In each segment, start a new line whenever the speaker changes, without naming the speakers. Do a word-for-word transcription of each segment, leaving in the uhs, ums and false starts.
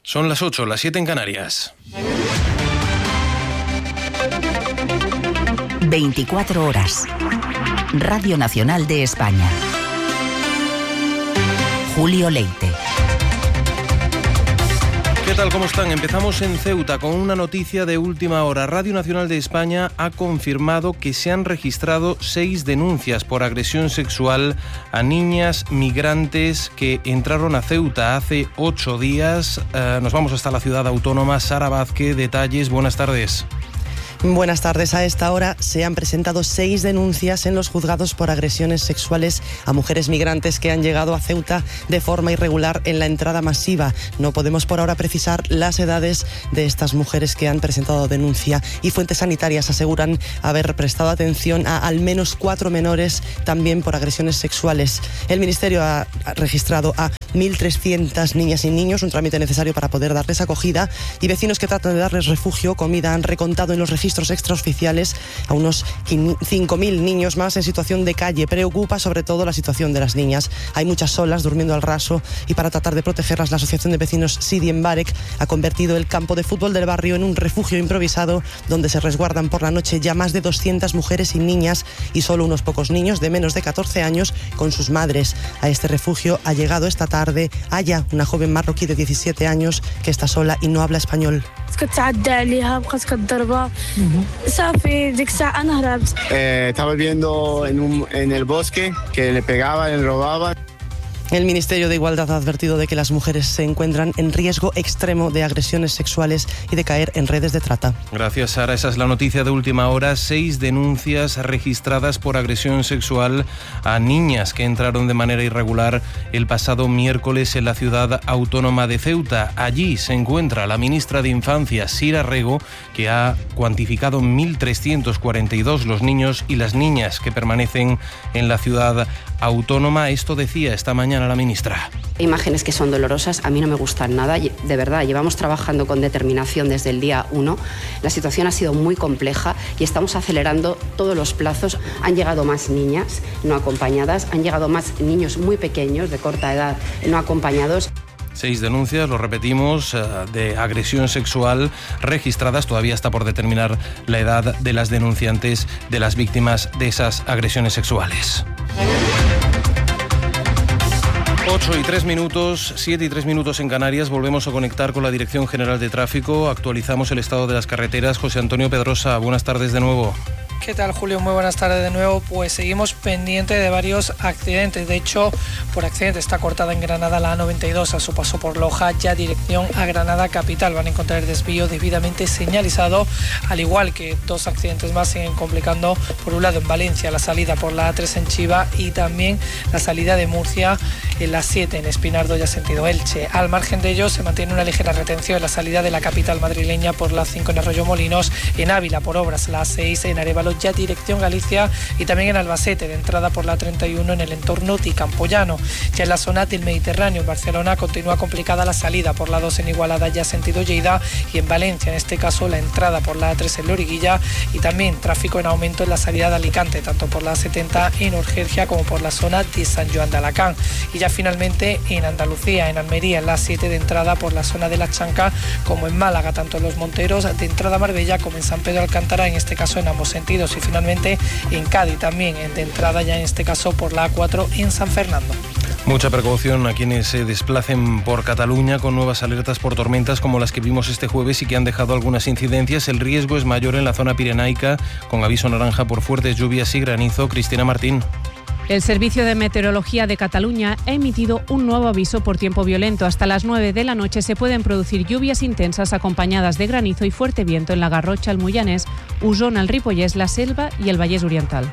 Son las ocho, las siete en Canarias.
veinticuatro horas. Radio Nacional de España. Julio Leite.
¿Qué tal? ¿Cómo están? Empezamos en Ceuta con una noticia de última hora. Radio Nacional de España ha confirmado que se han registrado seis denuncias por agresión sexual a niñas migrantes que entraron a Ceuta hace ocho días. Eh, nos vamos hasta la ciudad autónoma. Sara Vázquez, detalles. Buenas tardes.
Buenas tardes. A esta hora se han presentado seis denuncias en los juzgados por agresiones sexuales a mujeres migrantes que han llegado a Ceuta de forma irregular en la entrada masiva. No podemos por ahora precisar las edades de estas mujeres que han presentado denuncia, y fuentes sanitarias aseguran haber prestado atención a al menos cuatro menores también por agresiones sexuales. El Ministerio ha registrado a mil trescientas niñas y niños, un trámite necesario para poder darles acogida, y vecinos que tratan de darles refugio, comida, han recontado en los registros extraoficiales a unos cinco mil niños más en situación de calle. Preocupa sobre todo la situación de las niñas. Hay muchas solas durmiendo al raso, y para tratar de protegerlas, la Asociación de Vecinos Sidi Mbarek ha convertido el campo de fútbol del barrio en un refugio improvisado donde se resguardan por la noche ya más de doscientas mujeres y niñas y solo unos pocos niños de menos de catorce años con sus madres. A este refugio ha llegado esta tarde Aya, una joven marroquí de diecisiete años que está sola y no habla español.
Eh, estaba viviendo en, un, en el bosque, que le pegaban, le robaban.
El Ministerio de Igualdad ha advertido de que las mujeres se encuentran en riesgo extremo de agresiones sexuales y de caer en redes de trata.
Gracias, Sara. Esa es la noticia de última hora. Seis denuncias registradas por agresión sexual a niñas que entraron de manera irregular el pasado miércoles en la ciudad autónoma de Ceuta. Allí se encuentra la ministra de Infancia, Sira Rego, que ha cuantificado mil trescientos cuarenta y dos los niños y las niñas que permanecen en la ciudad autónoma. Esto decía esta mañana la ministra.
Imágenes que son dolorosas, a mí no me gustan nada, de verdad, llevamos trabajando con determinación desde el día uno, la situación ha sido muy compleja y estamos acelerando todos los plazos. Han llegado más niñas no acompañadas, han llegado más niños muy pequeños de corta edad no acompañados.
Seis denuncias, lo repetimos, de agresión sexual registradas. Todavía está por determinar la edad de las denunciantes, de las víctimas de esas agresiones sexuales. ocho y tres minutos, siete y tres minutos en Canarias. Volvemos a conectar con la Dirección General de Tráfico. Actualizamos el estado de las carreteras. José Antonio Pedrosa, buenas tardes de nuevo.
¿Qué tal, Julio? Muy buenas tardes de nuevo. Pues seguimos pendiente de varios accidentes. De hecho, por accidente está cortada en Granada la A noventa y dos a su paso por Loja, ya dirección a Granada capital. Van a encontrar el desvío debidamente señalizado, al igual que dos accidentes más siguen complicando, por un lado en Valencia, la salida por la A tres en Chiva, y también la salida de Murcia en la siete en Espinardo, ya sentido Elche. Al margen de ello, se mantiene una ligera retención en la salida de la capital madrileña por la cinco en Arroyo Molinos, en Ávila por obras la A seis en Arévalo, ya dirección Galicia, y también en Albacete de entrada por la treinta y uno en el entorno ticampoyano. Ya en la zona del Mediterráneo, en Barcelona, continúa complicada la salida por la dos en Igualada, ya sentido Lleida, y en Valencia, en este caso, la entrada por la A tres en Loriguilla, y también tráfico en aumento en la salida de Alicante, tanto por la A setenta en Urgencia como por la zona de San Joan de Alacant. Y ya finalmente en Andalucía, en Almería, en la A siete de entrada por la zona de La Chanca, como en Málaga, tanto en Los Monteros de entrada a Marbella como en San Pedro Alcántara, en este caso en ambos sentidos. Y finalmente en Cádiz también de entrada, ya en este caso por la A cuatro en San Fernando.
Mucha precaución a quienes se desplacen por Cataluña, con nuevas alertas por tormentas como las que vimos este jueves y que han dejado algunas incidencias. El riesgo es mayor en la zona pirenaica, con aviso naranja por fuertes lluvias y granizo. Cristina Martín.
El Servicio de Meteorología de Cataluña ha emitido un nuevo aviso por tiempo violento. Hasta las nueve de la noche se pueden producir lluvias intensas acompañadas de granizo y fuerte viento en la Garrotxa, el Moianès, Osona, el Ripollès, la Selva y el Vallès Oriental.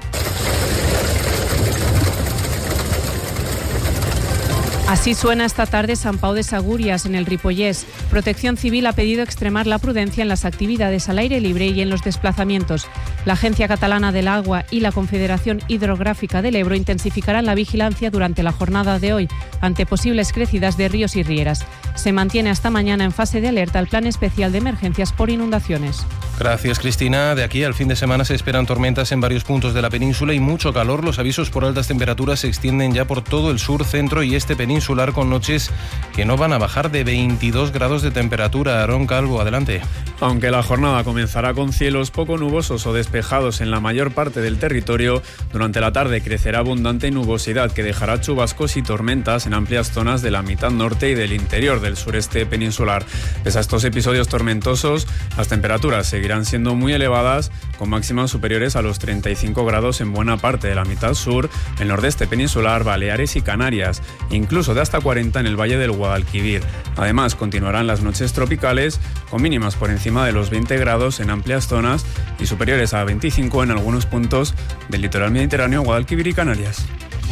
Así suena esta tarde Sant Pau de Segúries, en el Ripollès. Protección Civil ha pedido extremar la prudencia en las actividades al aire libre y en los desplazamientos. La Agencia Catalana del Agua y la Confederación Hidrográfica del Ebro intensificarán la vigilancia durante la jornada de hoy ante posibles crecidas de ríos y rieras. Se mantiene hasta mañana en fase de alerta el Plan Especial de Emergencias por Inundaciones.
Gracias, Cristina. De aquí al fin de semana se esperan tormentas en varios puntos de la península y mucho calor. Los avisos por altas temperaturas se extienden ya por todo el sur, centro y este península. peninsular con noches que no van a bajar de veintidós grados de temperatura. Aarón Calvo, adelante.
Aunque la jornada comenzará con cielos poco nubosos o despejados en la mayor parte del territorio, durante la tarde crecerá abundante nubosidad que dejará chubascos y tormentas en amplias zonas de la mitad norte y del interior del sureste peninsular. Pese a estos episodios tormentosos, las temperaturas seguirán siendo muy elevadas, con máximas superiores a los treinta y cinco grados en buena parte de la mitad sur, el nordeste peninsular, Baleares y Canarias, incluso de hasta cuarenta en el valle del Guadalquivir. Además, continuarán las noches tropicales, con mínimas por encima de los veinte grados en amplias zonas y superiores a veinticinco en algunos puntos del litoral mediterráneo, Guadalquivir y Canarias.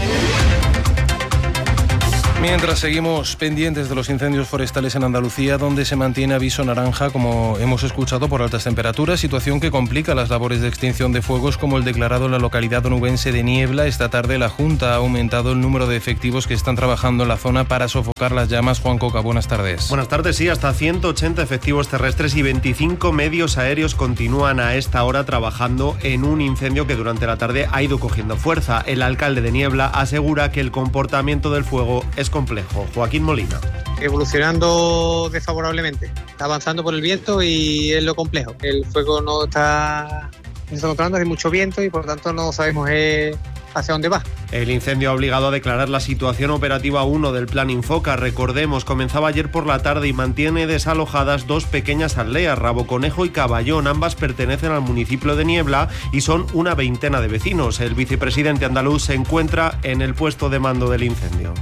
Mientras seguimos pendientes de los incendios forestales en Andalucía, donde se mantiene aviso naranja, como hemos escuchado, por altas temperaturas, situación que complica las labores de extinción de fuegos, como el declarado en la localidad onubense de Niebla. Esta tarde la Junta ha aumentado el número de efectivos que están trabajando en la zona para sofocar las llamas. Juan Coca, buenas tardes.
Buenas tardes, sí, hasta ciento ochenta efectivos terrestres y veinticinco medios aéreos continúan a esta hora trabajando en un incendio que durante la tarde ha ido cogiendo fuerza. El alcalde de Niebla asegura que el comportamiento del fuego es complejo. Joaquín Molina.
Evolucionando desfavorablemente, está avanzando por el viento y es lo complejo. El fuego no está, no está controlando, hay mucho viento y por tanto no sabemos eh, hacia dónde va.
El incendio ha obligado a declarar la situación operativa uno del Plan Infoca. Recordemos, comenzaba ayer por la tarde y mantiene desalojadas dos pequeñas aldeas, Raboconejo y Caballón. Ambas pertenecen al municipio de Niebla y son una veintena de vecinos. El vicepresidente andaluz se encuentra en el puesto de mando del incendio.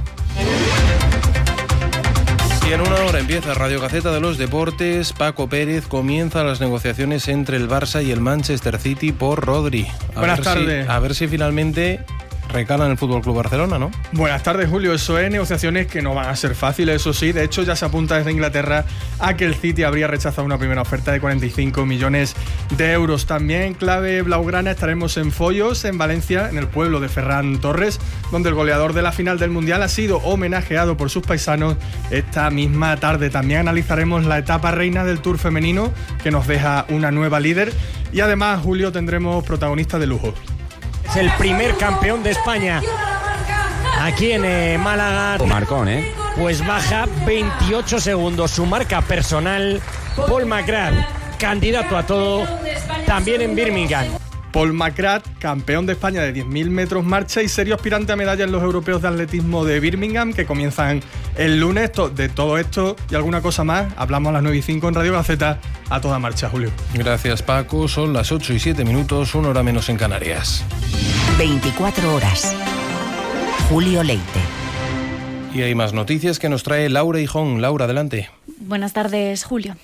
Y en una hora empieza Radio Gaceta de los Deportes. Paco Pérez comienza las negociaciones entre el Barça y el Manchester City por Rodri. A
Buenas
ver
tardes.
Si, a ver si finalmente recala en el F C Barcelona, ¿no?
Buenas tardes, Julio. Eso es, negociaciones que no van a ser fáciles, eso sí. De hecho, ya se apunta desde Inglaterra a que el City habría rechazado una primera oferta de cuarenta y cinco millones de euros. También en clave blaugrana estaremos en Foyos, en Valencia, en el pueblo de Ferran Torres, donde el goleador de la final del Mundial ha sido homenajeado por sus paisanos esta misma tarde. También analizaremos la etapa reina del Tour femenino, que nos deja una nueva líder. Y además, Julio, tendremos protagonistas de lujo.
Es el primer campeón de España aquí en eh, Málaga.
Marcón, ¿eh?
Pues baja veintiocho segundos. Su marca personal, Paul McGrath, candidato a todo, también en Birmingham.
Paul McGrath, campeón de España de diez mil metros marcha y serio aspirante a medalla en los europeos de atletismo de Birmingham, que comienzan el lunes. De todo esto y alguna cosa más, hablamos a las nueve y cinco en Radio Gaceta, a toda marcha, Julio.
Gracias, Paco. Son las ocho y siete minutos, una hora menos en Canarias.
veinticuatro horas. Julio Leite.
Y hay más noticias que nos trae Laura Hijón. Laura, adelante.
Buenas tardes, Julio.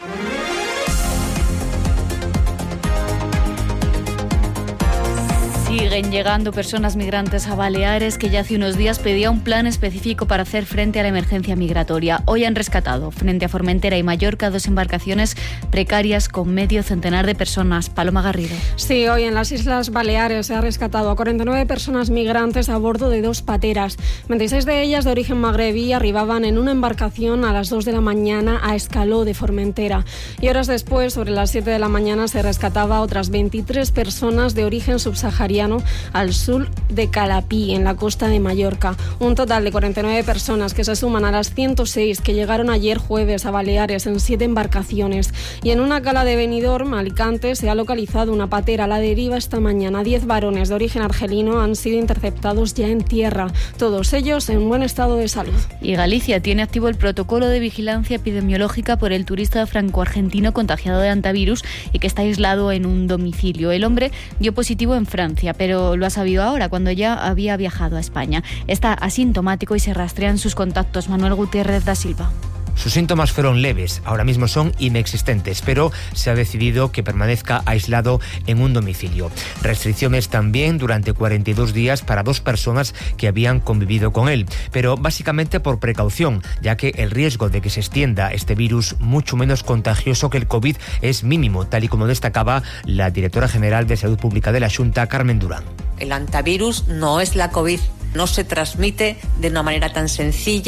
Siguen llegando personas migrantes a Baleares, que ya hace unos días pedía un plan específico para hacer frente a la emergencia migratoria. Hoy han rescatado, frente a Formentera y Mallorca, dos embarcaciones precarias con medio centenar de personas. Paloma Garrido.
Sí, hoy en las Islas Baleares se ha rescatado a cuarenta y nueve personas migrantes a bordo de dos pateras. veintiséis de ellas de origen magrebí arribaban en una embarcación a las dos de la mañana a Escaló de Formentera. Y horas después, sobre las siete de la mañana, se rescataba a otras veintitrés personas de origen subsahariano al sur de Calapí, en la costa de Mallorca. Un total de cuarenta y nueve personas que se suman a las ciento seis que llegaron ayer jueves a Baleares en siete embarcaciones. Y en una cala de Benidorm, Alicante, se ha localizado una patera a la deriva esta mañana. Diez varones de origen argelino han sido interceptados ya en tierra, todos ellos en buen estado de salud.
Y Galicia tiene activo el protocolo de vigilancia epidemiológica por el turista franco-argentino contagiado de hantavirus y que está aislado en un domicilio. El hombre dio positivo en Francia, pero lo ha sabido ahora, cuando ya había viajado a España. Está asintomático y se rastrean sus contactos. Manuel Gutiérrez da Silva.
Sus síntomas fueron leves, ahora mismo son inexistentes, pero se ha decidido que permanezca aislado en un domicilio. Restricciones también durante cuarenta y dos días para dos personas que habían convivido con él, pero básicamente por precaución, ya que el riesgo de que se extienda este virus, mucho menos contagioso que el COVID, es mínimo, tal y como destacaba la directora general de Salud Pública de la Xunta, Carmen Durán.
El hantavirus no es la COVID. No se transmite de una manera tan sencilla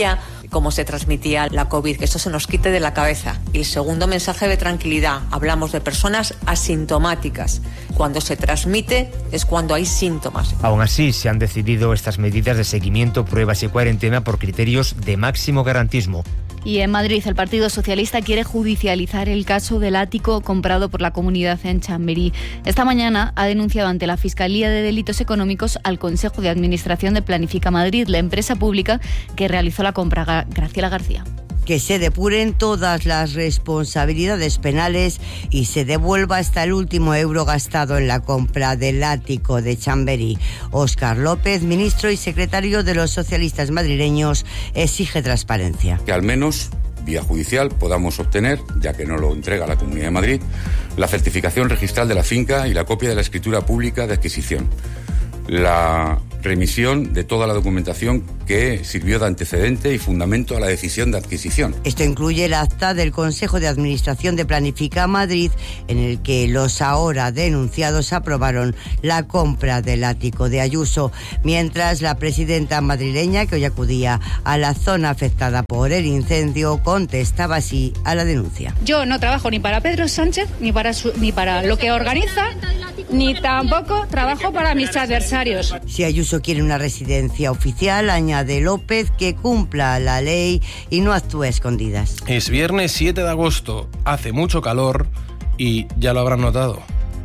cómo se transmitía la COVID, que esto se nos quite de la cabeza. Y el segundo mensaje de tranquilidad, hablamos de personas asintomáticas. Cuando se transmite es cuando hay síntomas.
Aún así, se han decidido estas medidas de seguimiento, pruebas y cuarentena por criterios de máximo garantismo.
Y en Madrid, el Partido Socialista quiere judicializar el caso del ático comprado por la comunidad en Chamberí. Esta mañana ha denunciado ante la Fiscalía de Delitos Económicos al Consejo de Administración de Planifica Madrid, la empresa pública que realizó la compra. Graciela García.
Que se depuren todas las responsabilidades penales y se devuelva hasta el último euro gastado en la compra del ático de Chamberí. Óscar López, ministro y secretario de los socialistas madrileños, exige transparencia.
Que al menos vía judicial podamos obtener, ya que no lo entrega la Comunidad de Madrid, la certificación registral de la finca y la copia de la escritura pública de adquisición. La remisión de toda la documentación que sirvió de antecedente y fundamento a la decisión de adquisición.
Esto incluye el acta del Consejo de Administración de Planifica Madrid, en el que los ahora denunciados aprobaron la compra del ático de Ayuso, mientras la presidenta madrileña, que hoy acudía a la zona afectada por el incendio, contestaba así a la denuncia.
Yo no trabajo ni para Pedro Sánchez, ni para, su, ni para lo que organiza, ni tampoco trabajo para mis adversarios.
Si Ayuso quiere una residencia oficial, añade López, que cumpla la ley y no actúe a escondidas.
Es viernes siete de agosto, hace mucho calor y ya lo habrán notado.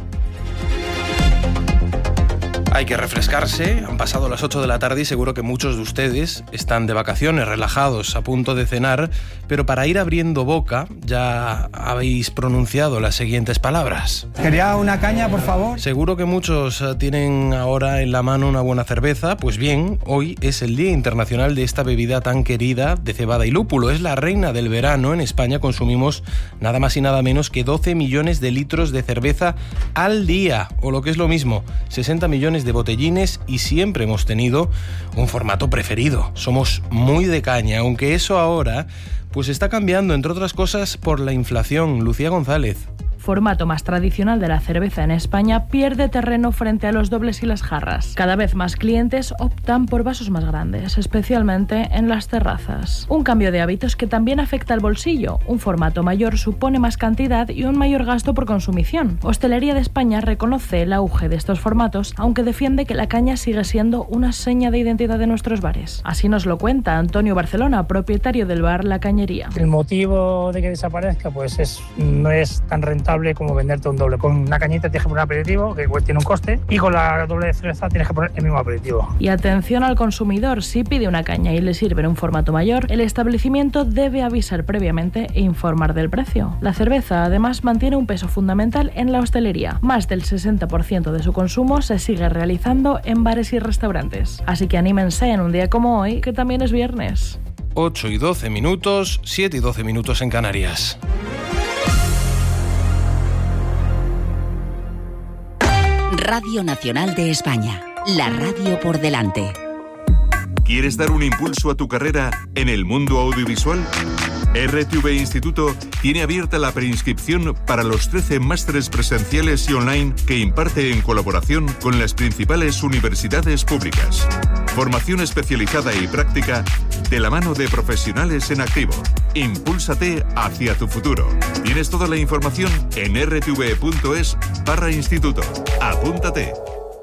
Hay que refrescarse, han pasado las ocho de la tarde y seguro que muchos de ustedes están de vacaciones, relajados, a punto de cenar, pero para ir abriendo boca ya habéis pronunciado las siguientes palabras.
¿Quería una caña, por favor?
Seguro que muchos tienen ahora en la mano una buena cerveza. Pues bien, hoy es el Día Internacional de esta bebida tan querida de cebada y lúpulo. Es la reina del verano. En España consumimos nada más y nada menos que doce millones de litros de cerveza al día, o lo que es lo mismo, sesenta millones de botellines, y siempre hemos tenido un formato preferido. Somos muy de caña, aunque eso ahora pues está cambiando, entre otras cosas, por la inflación. Lucía González.
Formato más tradicional de la cerveza en España pierde terreno frente a los dobles y las jarras. Cada vez más clientes optan por vasos más grandes, especialmente en las terrazas. Un cambio de hábitos que también afecta al bolsillo. Un formato mayor supone más cantidad y un mayor gasto por consumición. Hostelería de España reconoce el auge de estos formatos, aunque defiende que la caña sigue siendo una seña de identidad de nuestros bares. Así nos lo cuenta Antonio Barcelona, propietario del bar La Cañería.
El motivo de que desaparezca pues es, no es tan rentable como venderte un doble. Con una cañita tienes que poner un aperitivo, que tiene un coste, y con la doble de cerveza tienes que poner el mismo aperitivo.
Y atención al consumidor, si pide una caña y le sirve en un formato mayor, el establecimiento debe avisar previamente e informar del precio. La cerveza, además, mantiene un peso fundamental en la hostelería. Más del sesenta por ciento de su consumo se sigue realizando en bares y restaurantes. Así que anímense en un día como hoy, que también es viernes.
ocho y doce minutos, siete y doce minutos en Canarias.
Radio Nacional de España, la radio por delante.
¿Quieres dar un impulso a tu carrera en el mundo audiovisual? R T V Instituto tiene abierta la preinscripción para los trece másteres presenciales y online que imparte en colaboración con las principales universidades públicas. Formación especializada y práctica de la mano de profesionales en activo. Impúlsate hacia tu futuro. Tienes toda la información en r t v punto es barra instituto. Apúntate.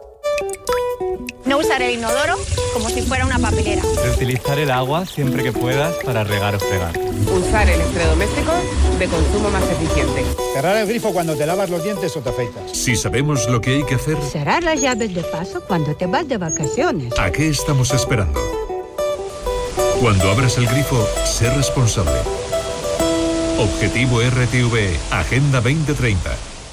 No usar el inodoro como si fuera una papelera.
Reutilizar el agua siempre que puedas para regar o fregar.
Usar electrodomésticos de consumo más eficiente.
Cerrar el grifo cuando te lavas los dientes o te afeitas.
Si sabemos lo que hay que hacer...
Cerrar las llaves de paso cuando te vas de vacaciones.
¿A qué estamos esperando? Cuando abras el grifo, sé responsable. Objetivo R T V, Agenda veinte treinta.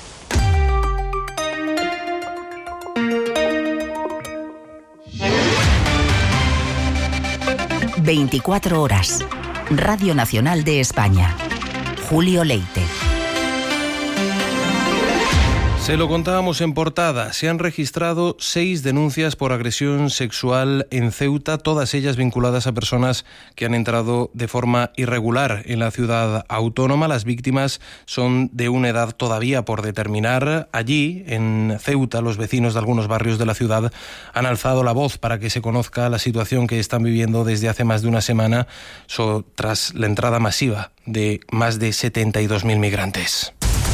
veinticuatro horas. Radio Nacional de España. Julio Leite.
Se lo contábamos en portada. Se han registrado seis denuncias por agresión sexual en Ceuta, todas ellas vinculadas a personas que han entrado de forma irregular en la ciudad autónoma. Las víctimas son de una edad todavía por determinar. Allí, en Ceuta, los vecinos de algunos barrios de la ciudad han alzado la voz para que se conozca la situación que están viviendo desde hace más de una semana so, tras la entrada masiva de más de setenta y dos mil migrantes.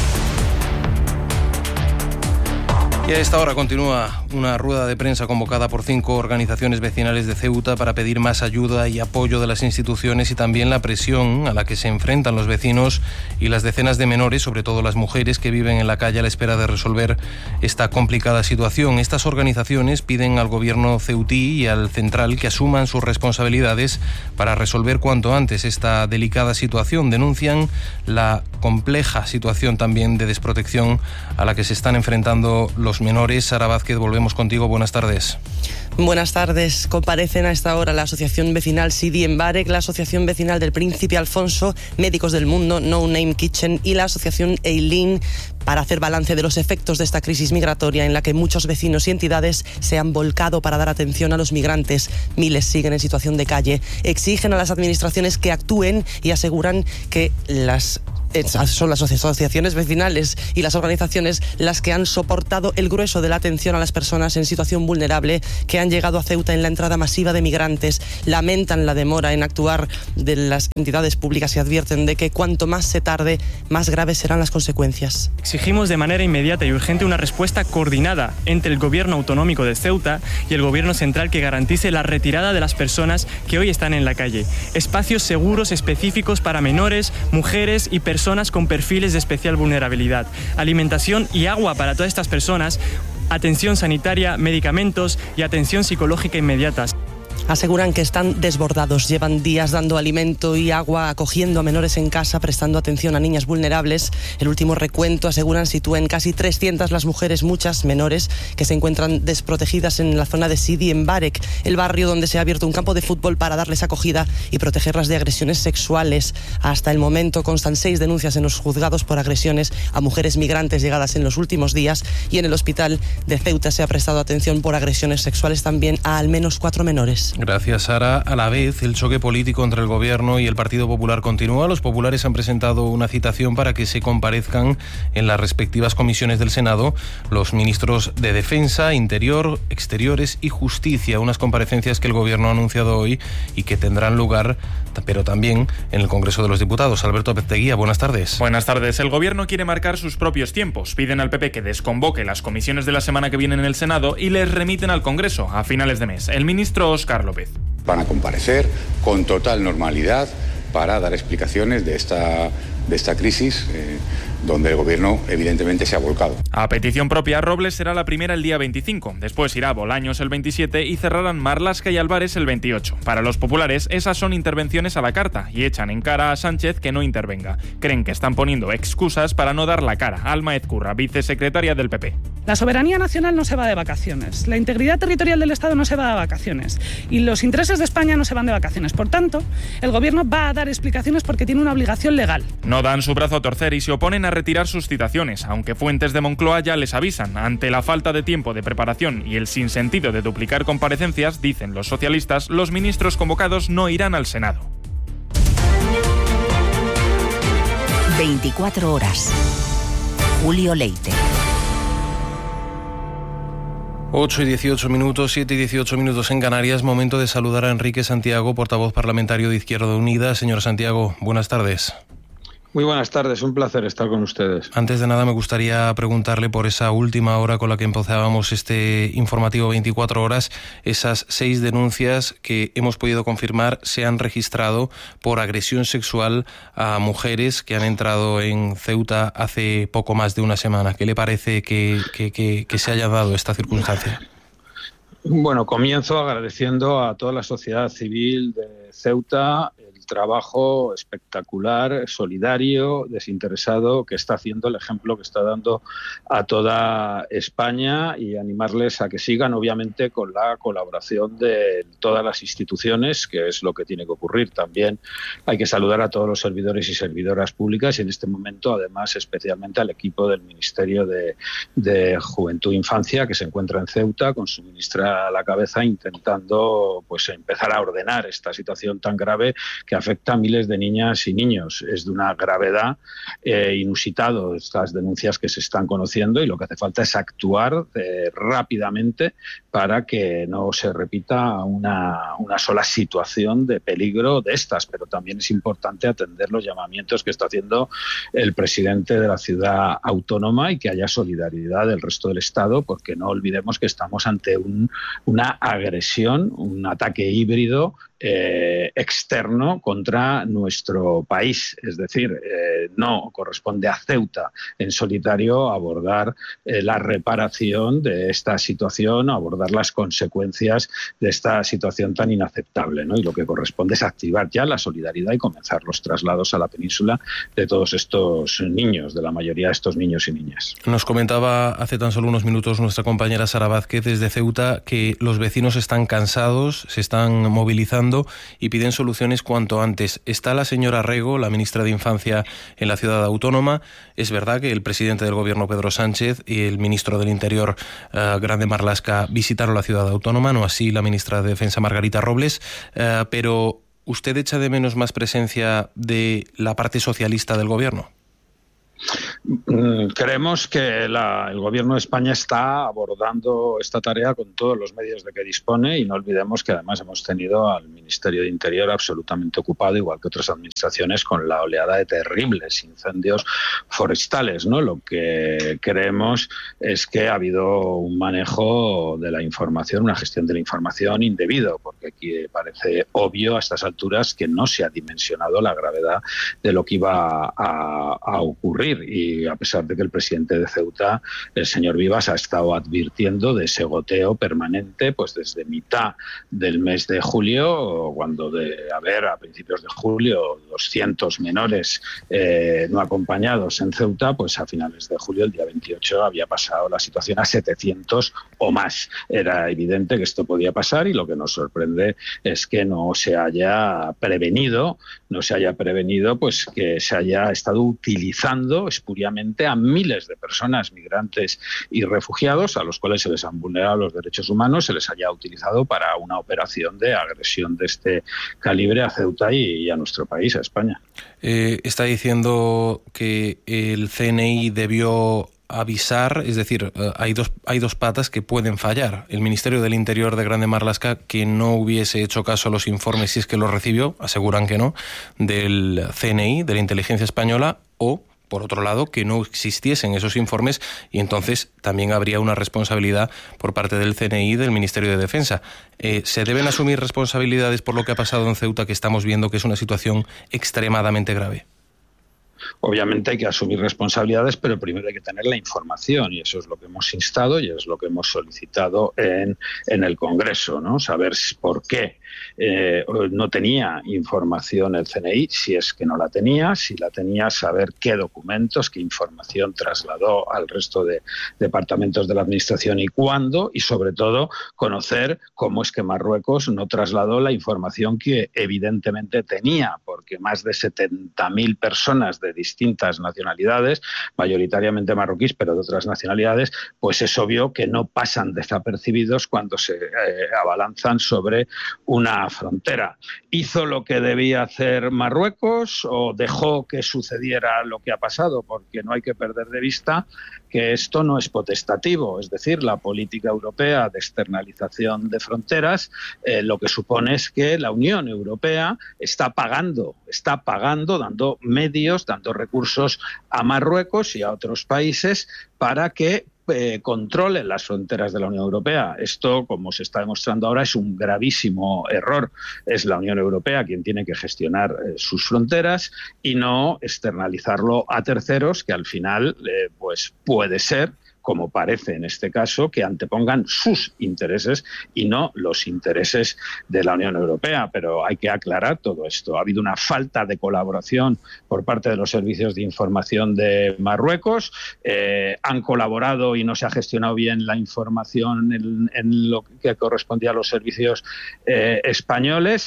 Y a esta hora continúa una rueda de prensa convocada por cinco organizaciones vecinales de Ceuta para pedir más ayuda y apoyo de las instituciones y también la presión a la que se enfrentan los vecinos y las decenas de menores, sobre todo las mujeres que viven en la calle a la espera de resolver esta complicada situación. Estas organizaciones piden al gobierno ceutí y al central que asuman sus responsabilidades para resolver cuanto antes esta delicada situación. Denuncian la compleja situación también de desprotección a la que se están enfrentando los menores. Sara Vázquez, volvemos contigo. Buenas tardes.
Buenas tardes. Comparecen a esta hora la Asociación Vecinal Sidi Mbarek, la Asociación Vecinal del Príncipe Alfonso, Médicos del Mundo, No Name Kitchen y la Asociación Eileen para hacer balance de los efectos de esta crisis migratoria en la que muchos vecinos y entidades se han volcado para dar atención a los migrantes. Miles siguen en situación de calle. Exigen a las administraciones que actúen y aseguran que las son las asociaciones vecinales y las organizaciones las que han soportado el grueso de la atención a las personas en situación vulnerable que han llegado a Ceuta en la entrada masiva de migrantes. Lamentan la demora en actuar de las entidades públicas y advierten de que cuanto más se tarde, más graves serán las consecuencias.
Exigimos de manera inmediata y urgente una respuesta coordinada entre el Gobierno autonómico de Ceuta y el Gobierno central que garantice la retirada de las personas que hoy están en la calle. Espacios seguros específicos para menores, mujeres y personas personas con perfiles de especial vulnerabilidad, alimentación y agua para todas estas personas, atención sanitaria, medicamentos y atención psicológica inmediatas.
Aseguran que están desbordados, llevan días dando alimento y agua, acogiendo a menores en casa, prestando atención a niñas vulnerables. El último recuento, aseguran, sitúa en casi trescientas las mujeres, muchas menores, que se encuentran desprotegidas en la zona de Sidi Mbarek, el barrio donde se ha abierto un campo de fútbol para darles acogida y protegerlas de agresiones sexuales. Hasta el momento constan seis denuncias en los juzgados por agresiones a mujeres migrantes llegadas en los últimos días y en el hospital de Ceuta se ha prestado atención por agresiones sexuales también a al menos cuatro menores.
Gracias, Sara. A la vez, el choque político entre el Gobierno y el Partido Popular continúa. Los populares han presentado una citación para que se comparezcan en las respectivas comisiones del Senado los ministros de Defensa, Interior, Exteriores y Justicia. Unas comparecencias que el Gobierno ha anunciado hoy y que tendrán lugar, pero también en el Congreso de los Diputados. Alberto Pezteguía, buenas tardes.
Buenas tardes. El Gobierno quiere marcar sus propios tiempos. Piden al P P que desconvoque las comisiones de la semana que viene en el Senado y les remiten al Congreso a finales de mes. El ministro Óscar López.
Van a comparecer con total normalidad para dar explicaciones de esta, de esta crisis eh, donde el Gobierno evidentemente se ha volcado.
A petición propia, Robles será la primera el día veinticinco, después irá Bolaños el veintisiete y cerrarán Marlaska y Álvarez el veintiocho. Para los populares, esas son intervenciones a la carta y echan en cara a Sánchez que no intervenga. Creen que están poniendo excusas para no dar la cara. Alma Ezcurra, vicesecretaria del P P.
La soberanía nacional no se va de vacaciones, la integridad territorial del Estado no se va de vacaciones y los intereses de España no se van de vacaciones. Por tanto, el Gobierno va a dar explicaciones porque tiene una obligación legal.
No dan su brazo a torcer y se oponen a retirar sus citaciones, aunque fuentes de Moncloa ya les avisan. Ante la falta de tiempo de preparación y el sinsentido de duplicar comparecencias, dicen los socialistas, los ministros convocados no irán al Senado.
veinticuatro horas. Julio Leite.
ocho y dieciocho minutos, siete y dieciocho minutos en Canarias. Momento de saludar a Enrique Santiago, portavoz parlamentario de Izquierda Unida. Señor Santiago, buenas tardes.
Muy buenas tardes, un placer estar con ustedes.
Antes de nada me gustaría preguntarle por esa última hora con la que empezábamos este informativo veinticuatro horas, esas seis denuncias que hemos podido confirmar se han registrado por agresión sexual a mujeres que han entrado en Ceuta hace poco más de una semana. ¿Qué le parece que, que, que, que se haya dado esta circunstancia?
Bueno, comienzo agradeciendo a toda la sociedad civil de Ceuta el trabajo espectacular, solidario, desinteresado que está haciendo, el ejemplo que está dando a toda España, y animarles a que sigan, obviamente, con la colaboración de todas las instituciones, que es lo que tiene que ocurrir. También hay que saludar a todos los servidores y servidoras públicas, y en este momento, además, especialmente al equipo del Ministerio de, de Juventud e Infancia, que se encuentra en Ceuta, con su ministra a la cabeza, intentando pues empezar a ordenar esta situación tan grave que afecta a miles de niñas y niños. Es de una gravedad eh, inusitado estas denuncias que se están conociendo, y lo que hace falta es actuar eh, rápidamente para que no se repita una, una sola situación de peligro de estas. Pero también es importante atender los llamamientos que está haciendo el presidente de la ciudad autónoma, y que haya solidaridad del resto del Estado, porque no olvidemos que estamos ante un, una agresión, un ataque híbrido Eh, externo contra nuestro país. Es decir, eh, no corresponde a Ceuta en solitario abordar eh, la reparación de esta situación, abordar las consecuencias de esta situación tan inaceptable, ¿no? Y lo que corresponde es activar ya la solidaridad y comenzar los traslados a la península de todos estos niños, de la mayoría de estos niños y niñas.
Nos comentaba hace tan solo unos minutos nuestra compañera Sara Vázquez desde Ceuta que los vecinos están cansados, se están movilizando y piden soluciones cuanto antes. Está la señora Rego, la ministra de Infancia en la ciudad autónoma. Es verdad que el presidente del gobierno, Pedro Sánchez, y el ministro del Interior, uh, Grande Marlaska, visitaron la ciudad autónoma, no así la ministra de Defensa, Margarita Robles, uh, pero ¿usted echa de menos más presencia de la parte socialista del gobierno?
Creemos que la, el Gobierno de España está abordando esta tarea con todos los medios de que dispone, y no olvidemos que además hemos tenido al Ministerio de Interior absolutamente ocupado, igual que otras administraciones, con la oleada de terribles incendios forestales, ¿no? Lo que creemos es que ha habido un manejo de la información, una gestión de la información indebido, porque aquí parece obvio a estas alturas que no se ha dimensionado la gravedad de lo que iba a, a ocurrir. Y a pesar de que el presidente de Ceuta, el señor Vivas, ha estado advirtiendo de ese goteo permanente pues desde mitad del mes de julio, cuando de haber a principios de julio doscientos menores eh, no acompañados en Ceuta, pues a finales de julio, el día veintiocho, había pasado la situación a setecientos o más. Era evidente que esto podía pasar, y lo que nos sorprende es que no se haya prevenido, no se haya prevenido pues que se haya estado utilizando espuriamente a miles de personas, migrantes y refugiados, a los cuales se les han vulnerado los derechos humanos, se les haya utilizado para una operación de agresión de este calibre a Ceuta y, y a nuestro país, a España.
Eh, está diciendo que el C N I debió avisar, es decir, hay dos, hay dos patas que pueden fallar. El Ministerio del Interior de Grande Marlaska, que no hubiese hecho caso a los informes, si es que los recibió, aseguran que no, del C N I, de la Inteligencia Española, o por otro lado, que no existiesen esos informes, y entonces también habría una responsabilidad por parte del C N I y del Ministerio de Defensa. Eh, ¿Se deben asumir responsabilidades por lo que ha pasado en Ceuta, que estamos viendo que es una situación extremadamente grave?
Obviamente hay que asumir responsabilidades, pero primero hay que tener la información, y eso es lo que hemos instado y es lo que hemos solicitado en, en el Congreso, ¿no? Saber por qué eh, no tenía información el C N I, si es que no la tenía, si la tenía, saber qué documentos, qué información trasladó al resto de departamentos de la Administración y cuándo, y sobre todo conocer cómo es que Marruecos no trasladó la información que evidentemente tenía, porque más de setenta mil personas de distintas nacionalidades, mayoritariamente marroquíes, pero de otras nacionalidades, pues es obvio que no pasan desapercibidos cuando se eh, abalanzan sobre una frontera. ¿Hizo lo que debía hacer Marruecos o dejó que sucediera lo que ha pasado? Porque no hay que perder de vista que esto no es potestativo, es decir, la política europea de externalización de fronteras eh, lo que supone es que la Unión Europea está pagando, está pagando, dando medios, dando recursos a Marruecos y a otros países para que eh, controlen las fronteras de la Unión Europea. Esto, como se está demostrando ahora, es un gravísimo error. Es la Unión Europea quien tiene que gestionar eh, sus fronteras y no externalizarlo a terceros, que al final eh, pues puede ser como parece en este caso, que antepongan sus intereses y no los intereses de la Unión Europea. Pero hay que aclarar todo esto. Ha habido una falta de colaboración por parte de los servicios de información de Marruecos. Eh, han colaborado y no se ha gestionado bien la información en, en lo que correspondía a los servicios eh, españoles.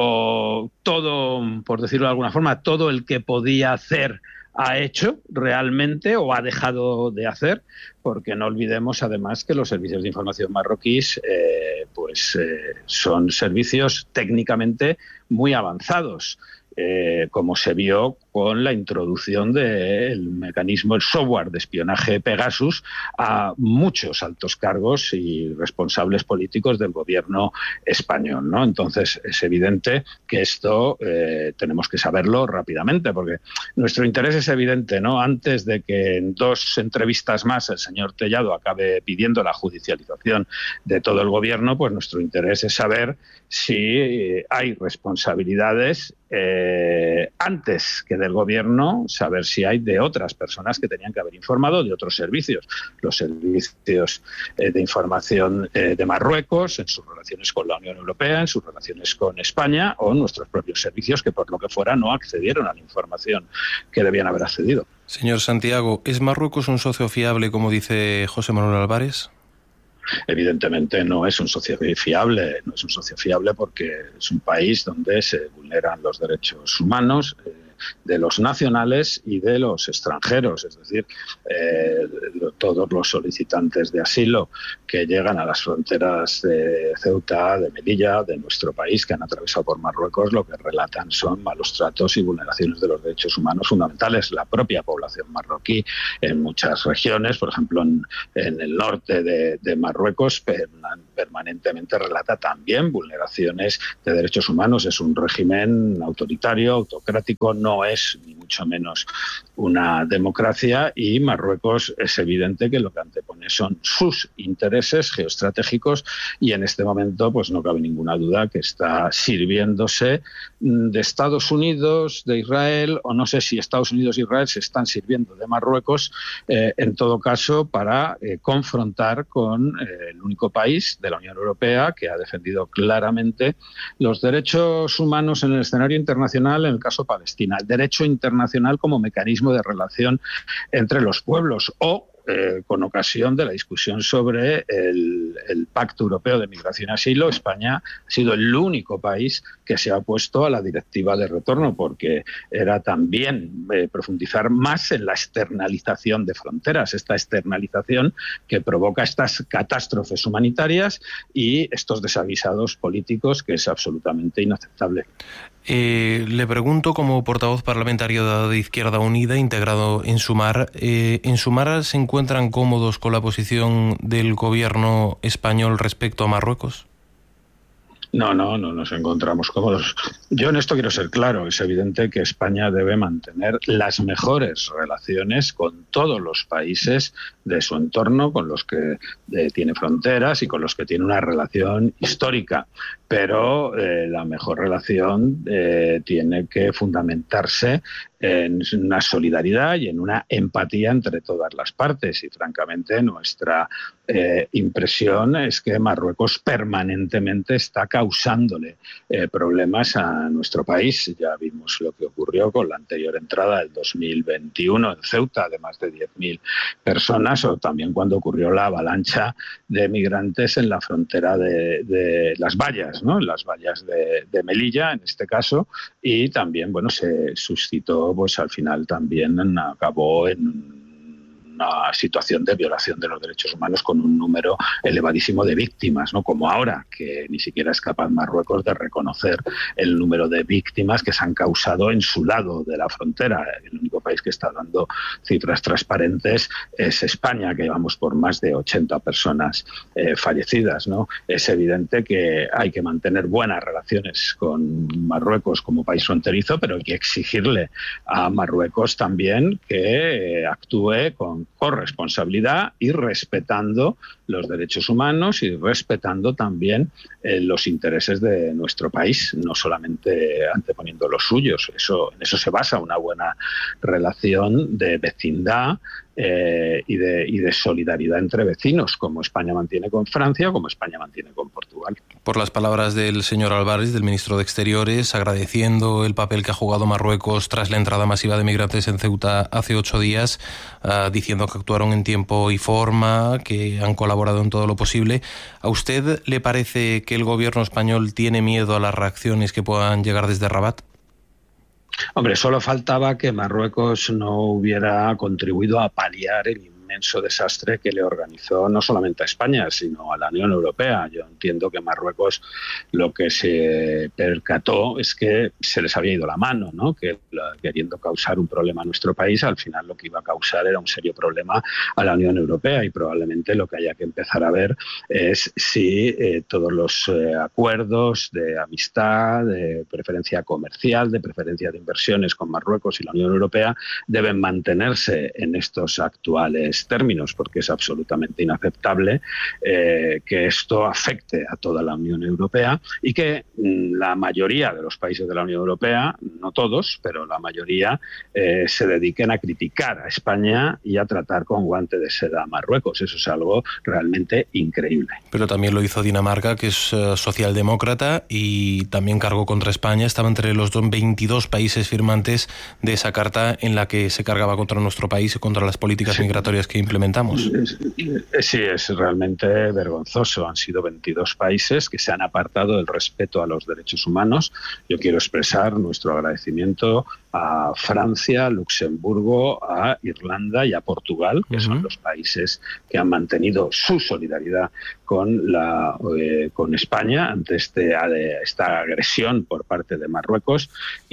O todo, por decirlo de alguna forma, todo el que podía hacer ha hecho realmente o ha dejado de hacer, porque no olvidemos además que los servicios de información marroquíes eh, pues eh, son servicios técnicamente muy avanzados. Eh, como se vio con la introducción del mecanismo, el software de espionaje Pegasus a muchos altos cargos y responsables políticos del gobierno español, ¿no? Entonces es evidente que esto eh, tenemos que saberlo rápidamente, porque nuestro interés es evidente, ¿no? Antes de que en dos entrevistas más el señor Tellado acabe pidiendo la judicialización de todo el gobierno, pues nuestro interés es saber si hay responsabilidades eh, antes que del gobierno, saber si hay de otras personas que tenían que haber informado, de otros servicios, los servicios eh, de información eh, de Marruecos, en sus relaciones con la Unión Europea, en sus relaciones con España, o nuestros propios servicios que por lo que fuera no accedieron a la información que debían haber accedido.
Señor Santiago, ¿es Marruecos un socio fiable, como dice José Manuel Álvarez?
Evidentemente no es un socio fiable, no es un socio fiable porque es un país donde se vulneran los derechos humanos eh, de los nacionales y de los extranjeros, es decir, eh, todos los solicitantes de asilo que llegan a las fronteras de Ceuta, de Melilla, de nuestro país, que han atravesado por Marruecos, lo que relatan son malos tratos y vulneraciones de los derechos humanos fundamentales. La propia población marroquí en muchas regiones, por ejemplo en, en el norte de, de Marruecos, per, permanentemente relata también vulneraciones de derechos humanos. Es un régimen autoritario, autocrático, no no es ni mucho menos una democracia, y Marruecos es evidente que lo que antepone son sus intereses geoestratégicos, y en este momento pues no cabe ninguna duda que está sirviéndose de Estados Unidos, de Israel, o no sé si Estados Unidos e Israel se están sirviendo de Marruecos, eh, en todo caso para eh, confrontar con eh, el único país de la Unión Europea que ha defendido claramente los derechos humanos en el escenario internacional, en el caso Palestina, el derecho internacional como mecanismo de relación entre los pueblos, o Eh, con ocasión de la discusión sobre el, el Pacto Europeo de Migración y Asilo, España ha sido el único país que se ha opuesto a la directiva de retorno, porque era también eh, profundizar más en la externalización de fronteras, esta externalización que provoca estas catástrofes humanitarias y estos desavisados políticos, que es absolutamente inaceptable.
Eh, le pregunto, como portavoz parlamentario de Izquierda Unida, integrado en Sumar, eh, ¿en Sumar se encuentran cómodos con la posición del gobierno español respecto a Marruecos?
No, no, no nos encontramos cómodos. Yo en esto quiero ser claro. Es evidente que España debe mantener las mejores relaciones con todos los países de su entorno, con los que eh, tiene fronteras y con los que tiene una relación histórica. Pero eh, la mejor relación eh, tiene que fundamentarse en una solidaridad y en una empatía entre todas las partes. Y francamente nuestra eh, impresión es que Marruecos permanentemente está causándole eh, problemas a nuestro país. Ya vimos lo que ocurrió con la anterior entrada del dos mil veintiuno en Ceuta, de más de diez mil personas, o también cuando ocurrió la avalancha de migrantes en la frontera de, de Las Vallas, ¿no? En las vallas de, de Melilla, en este caso, y también, bueno, se suscitó, pues al final también acabó en una situación de violación de los derechos humanos con un número elevadísimo de víctimas, ¿no? Como ahora, que ni siquiera es capaz Marruecos de reconocer el número de víctimas que se han causado en su lado de la frontera. El único país que está dando cifras transparentes es España, que llevamos por más de ochenta personas eh, fallecidas, ¿no? Es evidente que hay que mantener buenas relaciones con Marruecos como país fronterizo, pero hay que exigirle a Marruecos también que eh, actúe con corresponsabilidad y respetando los derechos humanos y respetando también eh, los intereses de nuestro país, no solamente anteponiendo los suyos. Eso, en eso se basa una buena relación de vecindad eh, y, de, y de solidaridad entre vecinos, como España mantiene con Francia o como España mantiene con Portugal.
Por las palabras del señor Álvarez, del ministro de Exteriores, agradeciendo el papel que ha jugado Marruecos tras la entrada masiva de migrantes en Ceuta hace ocho días, uh, diciendo que actuaron en tiempo y forma, que han colaborado en todo lo posible. ¿A usted le parece que el gobierno español tiene miedo a las reacciones que puedan llegar desde Rabat?
Hombre, solo faltaba que Marruecos no hubiera contribuido a paliar el inmenso desastre que le organizó no solamente a España, sino a la Unión Europea. Yo entiendo que Marruecos lo que se percató es que se les había ido la mano, ¿no? Que queriendo causar un problema a nuestro país, al final lo que iba a causar era un serio problema a la Unión Europea, y probablemente lo que haya que empezar a ver es si eh, todos los eh, acuerdos de amistad, de preferencia comercial, de preferencia de inversiones con Marruecos y la Unión Europea deben mantenerse en estos actuales términos, porque es absolutamente inaceptable eh, que esto afecte a toda la Unión Europea y que mm, la mayoría de los países de la Unión Europea, no todos, pero la mayoría, eh, se dediquen a criticar a España y a tratar con guante de seda a Marruecos. Eso es algo realmente increíble.
Pero también lo hizo Dinamarca, que es uh, socialdemócrata, y también cargó contra España. Estaba entre los veintidós países firmantes de esa carta en la que se cargaba contra nuestro país y contra las políticas sí. migratorias que implementamos.
Sí, es realmente vergonzoso. Han sido veintidós países que se han apartado del respeto a los derechos humanos. Yo quiero expresar nuestro agradecimiento a Francia, a Luxemburgo, a Irlanda y a Portugal, que uh-huh. son los países que han mantenido su solidaridad con, la, eh, con España ante este, esta agresión por parte de Marruecos.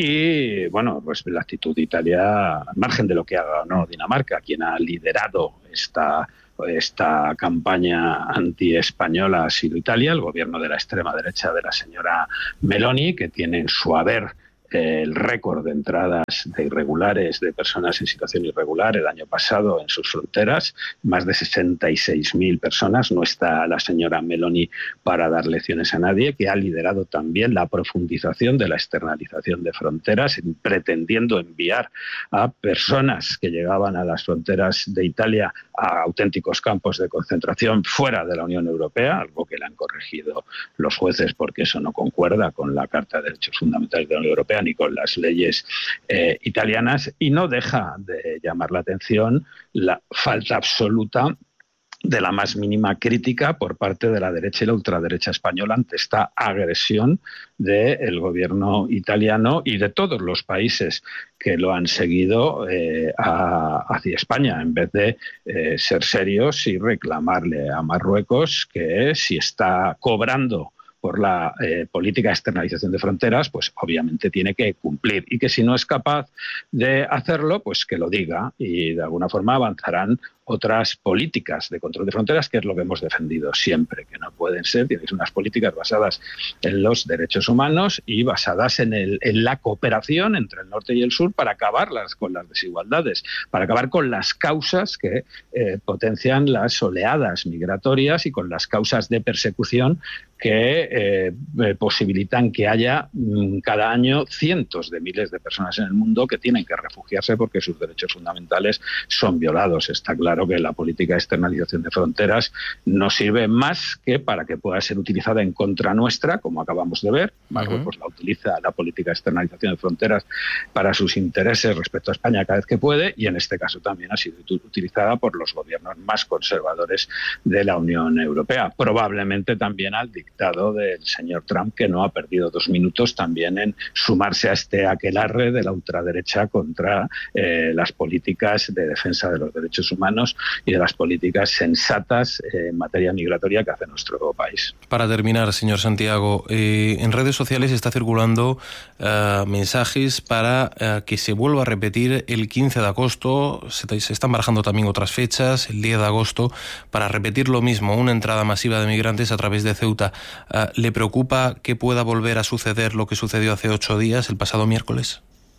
Y, bueno, pues la actitud de Italia, al margen de lo que haga o no Dinamarca, quien ha liderado esta esta campaña anti-española ha sido Italia, el gobierno de la extrema derecha de la señora Meloni, que tiene en su haber el récord de entradas de irregulares, de personas en situación irregular el año pasado en sus fronteras, más de sesenta y seis mil personas. No está la señora Meloni para dar lecciones a nadie, que ha liderado también la profundización de la externalización de fronteras, pretendiendo enviar a personas que llegaban a las fronteras de Italia a auténticos campos de concentración fuera de la Unión Europea, algo que le han corregido los jueces porque eso no concuerda con la Carta de Derechos Fundamentales de la Unión Europea ni con las leyes eh, italianas, y no deja de llamar la atención la falta absoluta de la más mínima crítica por parte de la derecha y la ultraderecha española ante esta agresión del gobierno italiano y de todos los países que lo han seguido eh, a, hacia España, en vez de eh, ser serios y reclamarle a Marruecos que si está cobrando por la eh, política de externalización de fronteras, pues obviamente tiene que cumplir, y que si no es capaz de hacerlo, pues que lo diga, y de alguna forma avanzarán otras políticas de control de fronteras, que es lo que hemos defendido siempre, que no pueden ser, tienes unas políticas basadas en los derechos humanos y basadas en, el, en la cooperación entre el norte y el sur para acabar las, con las desigualdades, para acabar con las causas que eh, potencian las oleadas migratorias y con las causas de persecución que eh, posibilitan que haya mmm, cada año cientos de miles de personas en el mundo que tienen que refugiarse porque sus derechos fundamentales son violados. Está claro que la política de externalización de fronteras no sirve más que para que pueda ser utilizada en contra nuestra, como acabamos de ver. Marruecos uh-huh. la utiliza, la política de externalización de fronteras, para sus intereses respecto a España cada vez que puede, y en este caso también ha sido utilizada por los gobiernos más conservadores de la Unión Europea. Probablemente también al dictado del señor Trump, que no ha perdido dos minutos también en sumarse a este aquelarre de la ultraderecha contra eh, las políticas de defensa de los derechos humanos y de las políticas sensatas eh, en materia migratoria que hace nuestro país.
Para terminar, señor Santiago, eh, en redes sociales está circulando eh, mensajes para eh, que se vuelva a repetir el quince de agosto, se, se están barajando también otras fechas, el diez de agosto, para repetir lo mismo, una entrada masiva de migrantes a través de Ceuta. Eh, ¿Le preocupa que pueda volver a suceder lo que sucedió hace ocho días, el pasado miércoles?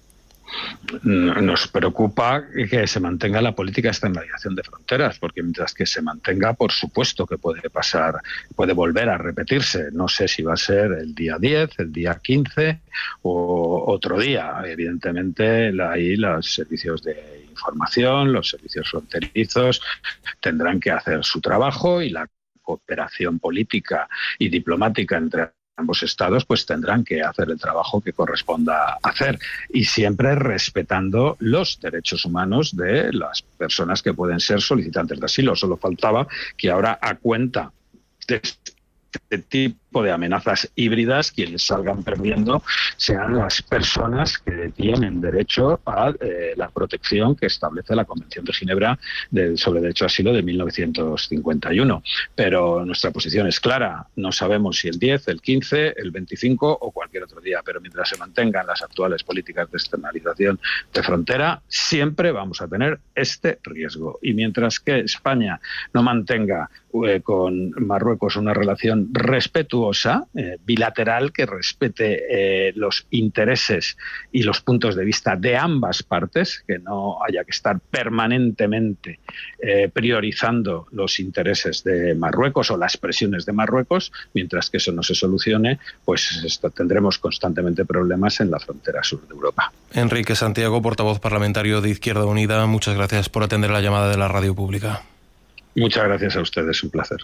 nos preocupa que se mantenga la política de externalización de fronteras, porque mientras que se mantenga, por supuesto que puede pasar, puede volver a repetirse. No sé si va a ser el día diez, el día quince o otro día. Evidentemente, ahí los servicios de información, los servicios fronterizos tendrán que hacer su trabajo, y la cooperación política y diplomática entre ambos estados pues tendrán que hacer el trabajo que corresponda hacer, y siempre respetando los derechos humanos de las personas que pueden ser solicitantes de asilo. Solo faltaba que ahora, a cuenta de este tipo de amenazas híbridas, quienes salgan perdiendo sean las personas que tienen derecho a eh, la protección que establece la Convención de Ginebra de, sobre Derecho a Asilo de mil novecientos cincuenta y uno. Pero nuestra posición es clara. No sabemos si el diez, el quince, el veinticinco o cualquier otro día, pero mientras se mantengan las actuales políticas de externalización de frontera, siempre vamos a tener este riesgo. Y mientras que España no mantenga eh, con Marruecos una relación respetuosa, Eh, bilateral, que respete eh, los intereses y los puntos de vista de ambas partes, que no haya que estar permanentemente eh, priorizando los intereses de Marruecos o las presiones de Marruecos. Mientras que eso no se solucione, pues esto, tendremos constantemente problemas en la frontera sur de Europa.
Enrique Santiago, portavoz parlamentario de Izquierda Unida, muchas gracias por atender la llamada de la radio pública.
Muchas gracias a ustedes, un placer.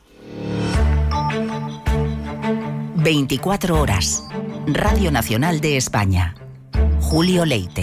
veinticuatro horas. Radio Nacional de España. Julio Leite.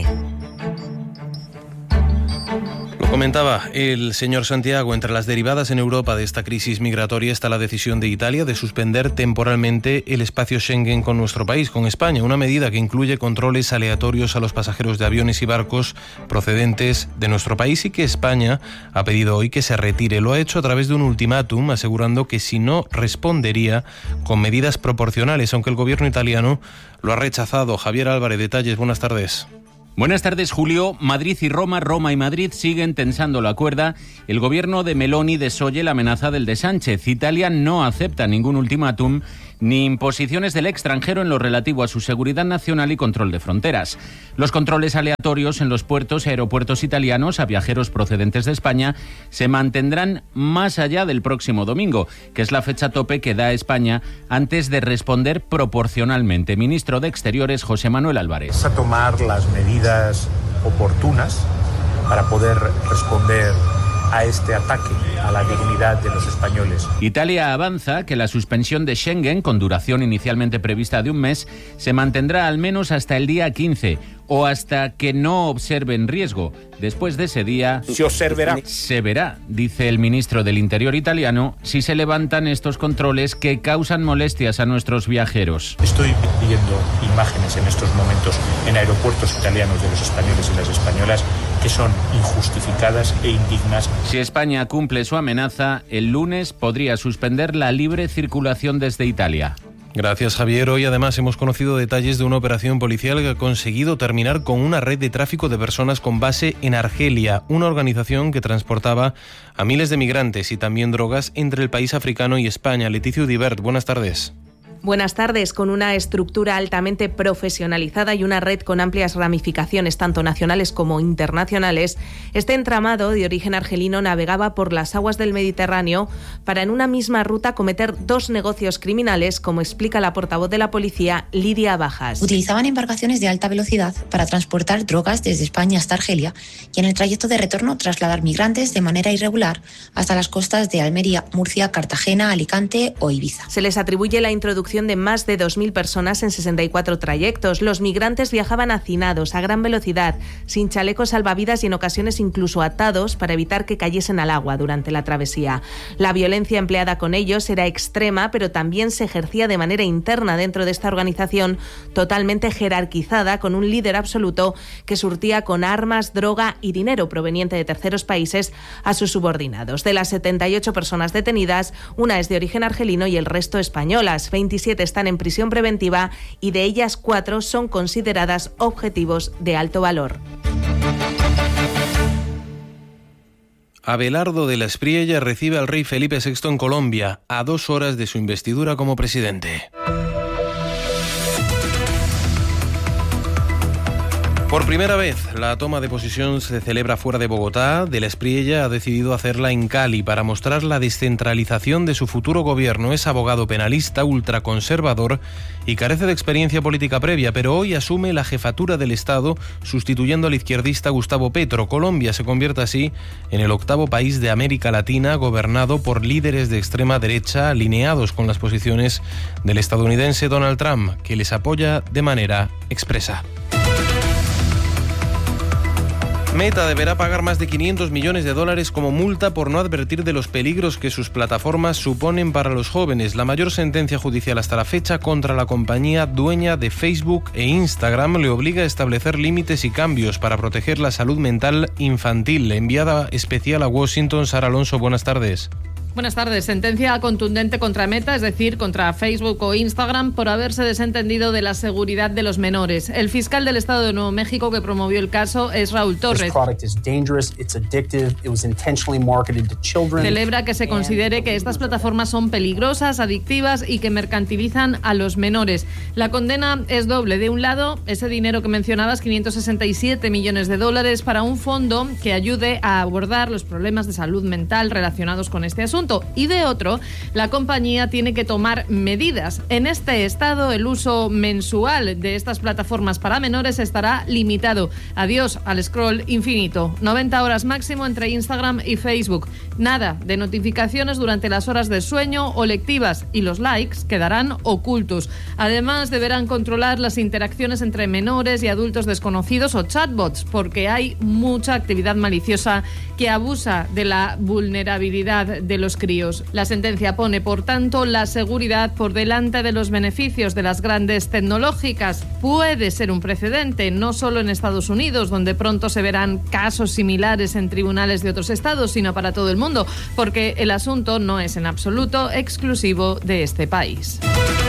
Lo comentaba el señor Santiago, entre las derivadas en Europa de esta crisis migratoria está la decisión de Italia de suspender temporalmente el espacio Schengen con nuestro país, con España, una medida que incluye controles aleatorios a los pasajeros de aviones y barcos procedentes de nuestro país y que España ha pedido hoy que se retire. Lo ha hecho a través de un ultimátum, asegurando que si no, respondería con medidas proporcionales, aunque el gobierno italiano lo ha rechazado. Javier Álvarez, detalles, buenas tardes.
Buenas tardes, Julio. Madrid y Roma, Roma y Madrid siguen tensando la cuerda. El gobierno de Meloni desoye la amenaza del de Sánchez. Italia no acepta ningún ultimátum ni imposiciones del extranjero en lo relativo a su seguridad nacional y control de fronteras. Los controles aleatorios en los puertos y aeropuertos italianos a viajeros procedentes de España se mantendrán más allá del próximo domingo, que es la fecha tope que da España antes de responder proporcionalmente. Ministro de Exteriores, José Manuel Álvarez.
Vamos a tomar las medidas oportunas para poder responder a este ataque a la dignidad de los españoles.
Italia avanza que la suspensión de Schengen, con duración inicialmente prevista de un mes, se mantendrá al menos hasta el día quince o hasta que no observen riesgo. Después de ese día
se observará.
Se verá, dice el ministro del Interior italiano, si se levantan estos controles que causan molestias a nuestros viajeros.
Estoy viendo imágenes en estos momentos en aeropuertos italianos de los españoles y las españolas que son injustificadas e indignas.
Si España cumple su amenaza, el lunes podría suspender la libre circulación desde Italia.
Gracias, Javier. Hoy además hemos conocido detalles de una operación policial que ha conseguido terminar con una red de tráfico de personas con base en Argelia, una organización que transportaba a miles de migrantes y también drogas entre el país africano y España. Leticia Udibert, buenas tardes.
Buenas tardes. Con una estructura altamente profesionalizada y una red con amplias ramificaciones tanto nacionales como internacionales, este entramado de origen argelino navegaba por las aguas del Mediterráneo para en una misma ruta cometer dos negocios criminales, como explica la portavoz de la policía, Lidia Bajas.
Utilizaban embarcaciones de alta velocidad para transportar drogas desde España hasta Argelia y en el trayecto de retorno trasladar migrantes de manera irregular hasta las costas de Almería, Murcia, Cartagena, Alicante o Ibiza.
Se les atribuye la introducción de más de dos mil personas en sesenta y cuatro trayectos. Los migrantes viajaban hacinados, a gran velocidad, sin chalecos salvavidas y en ocasiones incluso atados para evitar que cayesen al agua durante la travesía. La violencia empleada con ellos era extrema, pero también se ejercía de manera interna dentro de esta organización totalmente jerarquizada, con un líder absoluto que surtía con armas, droga y dinero proveniente de terceros países a sus subordinados. De las setenta y ocho personas detenidas, una es de origen argelino y el resto españolas. veintisiete están en prisión preventiva y de ellas cuatro son consideradas objetivos de alto valor.
Abelardo de la Espriella recibe al rey Felipe sexto en Colombia, a dos horas de su investidura como presidente. Por primera vez, la toma de posesión se celebra fuera de Bogotá. De la Espriella ha decidido hacerla en Cali para mostrar la descentralización de su futuro gobierno. Es abogado penalista, ultraconservador y carece de experiencia política previa, pero hoy asume la jefatura del Estado, sustituyendo al izquierdista Gustavo Petro. Colombia se convierte así en el octavo país de América Latina gobernado por líderes de extrema derecha alineados con las posiciones del estadounidense Donald Trump, que les apoya de manera expresa. Meta deberá pagar más de quinientos millones de dólares como multa por no advertir de los peligros que sus plataformas suponen para los jóvenes. La mayor sentencia judicial hasta la fecha contra la compañía dueña de Facebook e Instagram le obliga a establecer límites y cambios para proteger la salud mental infantil. Enviada especial a Washington, Sara Alonso, buenas tardes.
Buenas tardes. Sentencia contundente contra Meta, es decir, contra Facebook o Instagram, por haberse desentendido de la seguridad de los menores. El fiscal del Estado de Nuevo México que promovió el caso es Raúl Torres. Celebra que se considere que estas plataformas son peligrosas, adictivas y que mercantilizan a los menores. La condena es doble. De un lado, ese dinero que mencionabas, quinientos sesenta y siete millones de dólares, para un fondo que ayude a abordar los problemas de salud mental relacionados con este asunto. Y de otro, la compañía tiene que tomar medidas. En este estado, el uso mensual de estas plataformas para menores estará limitado. Adiós al scroll infinito. noventa horas máximo entre Instagram y Facebook. Nada de notificaciones durante las horas de sueño o lectivas, y los likes quedarán ocultos. Además, deberán controlar las interacciones entre menores y adultos desconocidos o chatbots, porque hay mucha actividad maliciosa que abusa de la vulnerabilidad de los críos. La sentencia pone, por tanto, la seguridad por delante de los beneficios de las grandes tecnológicas. Puede ser un precedente, no solo en Estados Unidos, donde pronto se verán casos similares en tribunales de otros estados, sino para todo el mundo, porque el asunto no es en absoluto exclusivo de este país.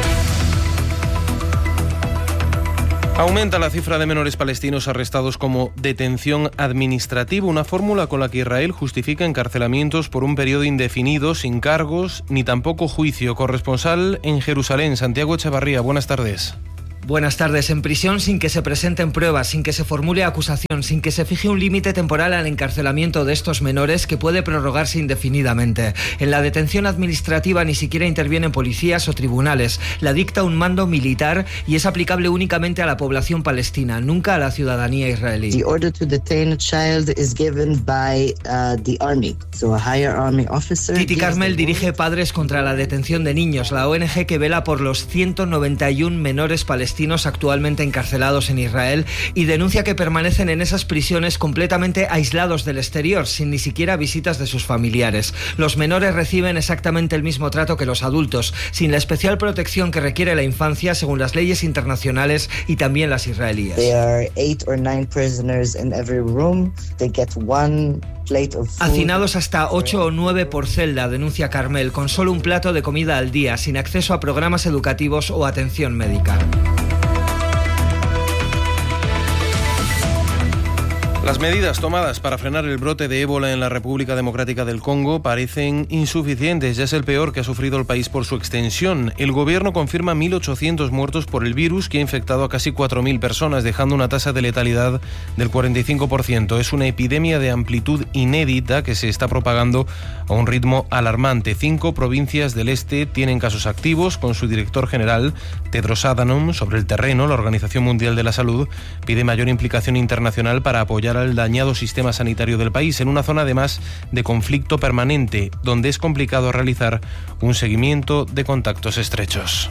Aumenta la cifra de menores palestinos arrestados como detención administrativa, una fórmula con la que Israel justifica encarcelamientos por un periodo indefinido, sin cargos ni tampoco juicio. Corresponsal en Jerusalén, Santiago Echevarría, buenas tardes.
Buenas tardes. En prisión sin que se presenten pruebas, sin que se formule acusación, sin que se fije un límite temporal al encarcelamiento de estos menores que puede prorrogarse indefinidamente. En la detención administrativa ni siquiera intervienen policías o tribunales. La dicta un mando militar y es aplicable únicamente a la población palestina, nunca a la ciudadanía israelí.
The order to detain a child is given by uh, the army. So a higher army officer.
Titi Carmel dirige Padres contra la Detención de Niños, la O N G que vela por los ciento noventa y uno menores palestinos actualmente encarcelados en Israel, y denuncia que permanecen en esas prisiones completamente aislados del exterior, sin ni siquiera visitas de sus familiares. Los menores reciben exactamente el mismo trato que los adultos, sin la especial protección que requiere la infancia según las leyes internacionales y también las israelíes.
There are eight or nine prisoners in every room. They get one plate of food.
Hacinados hasta ocho o nueve por celda, denuncia Carmel, con solo un plato de comida al día, sin acceso a programas educativos o atención médica.
Las medidas tomadas para frenar el brote de ébola en la República Democrática del Congo parecen insuficientes. Ya es el peor que ha sufrido el país por su extensión. El gobierno confirma mil ochocientos muertos por el virus, que ha infectado a casi cuatro mil personas, dejando una tasa de letalidad del cuarenta y cinco por ciento. Es una epidemia de amplitud inédita que se está propagando a un ritmo alarmante. Cinco provincias del este tienen casos activos. Con su director general, Tedros Adhanom, sobre el terreno, la Organización Mundial de la Salud pide mayor implicación internacional para apoyar al dañado sistema sanitario del país, en una zona además de conflicto permanente, donde es complicado realizar un seguimiento de contactos estrechos.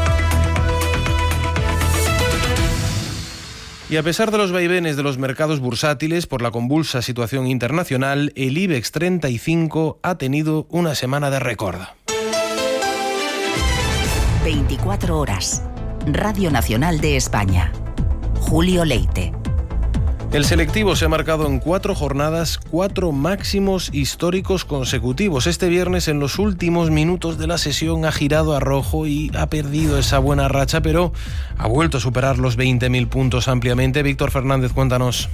Y a pesar de los vaivenes de los mercados bursátiles por la convulsa situación internacional, el IBEX treinta y cinco ha tenido una semana de récord.
veinticuatro horas. Radio Nacional de España. Julio Leite.
El selectivo se ha marcado en cuatro jornadas, cuatro máximos históricos consecutivos. Este viernes, en los últimos minutos de la sesión, ha girado a rojo y ha perdido esa buena racha, pero ha vuelto a superar los veinte mil puntos ampliamente. Víctor Fernández, cuéntanos.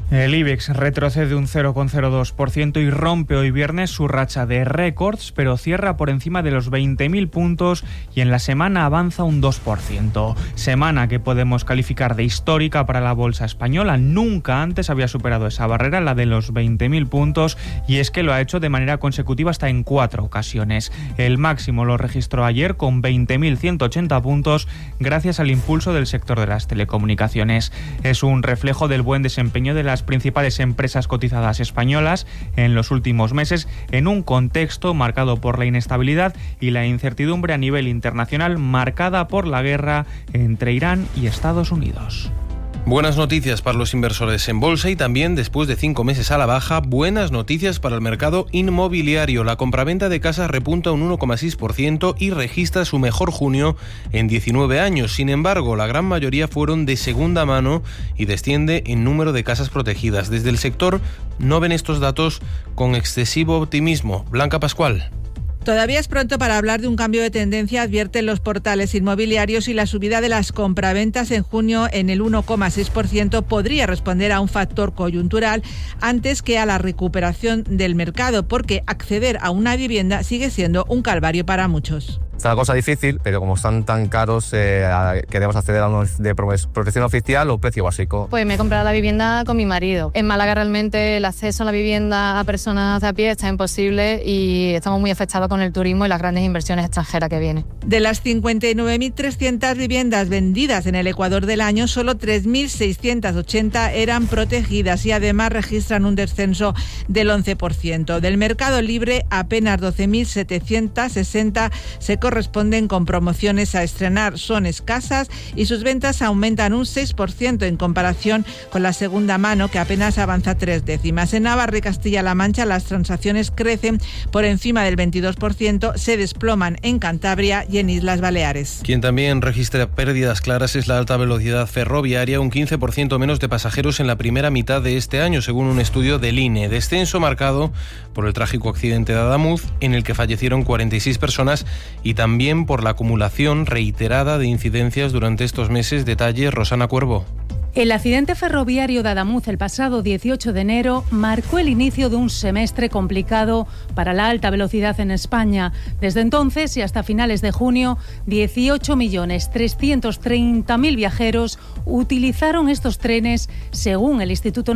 El IBEX retrocede un cero coma cero dos por ciento y rompe hoy viernes su racha de récords, pero cierra por encima de los veinte mil puntos y en la semana avanza un dos por ciento. Semana que podemos calificar de histórica para la bolsa española. Nunca antes había superado esa barrera, la de los veinte mil puntos, y es que lo ha hecho de manera consecutiva hasta en cuatro ocasiones. El máximo lo registró ayer con veinte mil ciento ochenta puntos gracias al impulso del sector de las telecomunicaciones. Es un reflejo del buen desempeño de las principales empresas cotizadas españolas en los últimos meses, en un contexto marcado por la inestabilidad y la incertidumbre a nivel internacional, marcada por la guerra entre Irán y Estados Unidos.
Buenas noticias para los inversores en bolsa y también, después de cinco meses a la baja, buenas noticias para el mercado inmobiliario. La compraventa de casas repunta un uno coma seis por ciento y registra su mejor junio en diecinueve años. Sin embargo, la gran mayoría fueron de segunda mano y desciende en número de casas protegidas. Desde el sector no ven estos datos con excesivo optimismo. Blanca Pascual.
Todavía es pronto para hablar de un cambio de tendencia, advierten los portales inmobiliarios, y la subida de las compraventas en junio en el uno coma seis por ciento podría responder a un factor coyuntural antes que a la recuperación del mercado, porque acceder a una vivienda sigue siendo un calvario para muchos.
Es una cosa difícil, pero como están tan caros, eh, queremos acceder a unos de protección oficial o precio básico.
Pues me he comprado la vivienda con mi marido. En Málaga realmente el acceso a la vivienda a personas de a pie está imposible y estamos muy afectados con el turismo y las grandes inversiones extranjeras que vienen.
De las cincuenta y nueve mil trescientas viviendas vendidas en el Ecuador del año, solo tres mil seiscientas ochenta eran protegidas y además registran un descenso del once por ciento. Del mercado libre, apenas doce mil setecientas sesenta se corresponden con promociones a estrenar, son escasas y sus ventas aumentan un seis por ciento en comparación con la segunda mano, que apenas avanza tres décimas. En Navarra y Castilla-La Mancha las transacciones crecen por encima del veintidós por ciento, se desploman en Cantabria y en Islas Baleares.
Quien también registra pérdidas claras es la alta velocidad ferroviaria, un quince por ciento menos de pasajeros en la primera mitad de este año, según un estudio del I N E. Descenso marcado por el trágico accidente de Adamuz, en el que fallecieron cuarenta y seis personas, y también por la acumulación reiterada de incidencias durante estos meses. Detalle, Rosana Cuervo.
El accidente ferroviario de Adamuz el pasado dieciocho de enero marcó el inicio de un semestre complicado para la alta velocidad en España. Desde entonces y hasta finales de junio, dieciocho millones trescientos treinta mil viajeros utilizaron estos trenes, según el Instituto